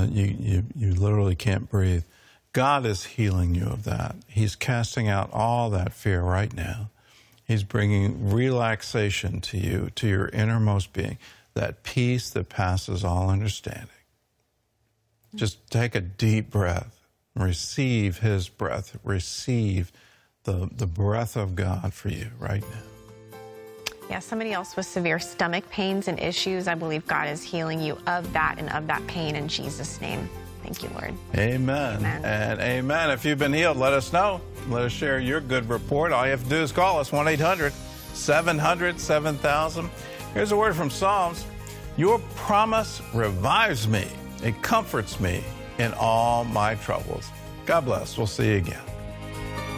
you literally can't breathe. God is healing you of that. He's casting out all that fear right now. He's bringing relaxation to you, to your innermost being, that peace that passes all understanding. Just take a deep breath. Receive His breath. Receive the breath of God for you right now. Yeah, somebody else with severe stomach pains and issues, I believe God is healing you of that and of that pain in Jesus' name. Thank you, Lord. Amen. Amen. And amen. If you've been healed, let us know. Let us share your good report. All you have to do is call us, 1-800-700-7000. Here's a word from Psalms. Your promise revives me. It comforts me in all my troubles. God bless. We'll see you again.